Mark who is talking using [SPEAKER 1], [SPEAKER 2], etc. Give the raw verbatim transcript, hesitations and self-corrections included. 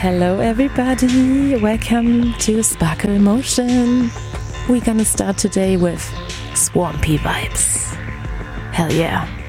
[SPEAKER 1] Hello everybody, welcome to Sparkle Motion. We're gonna start today with swampy vibes. Hell yeah.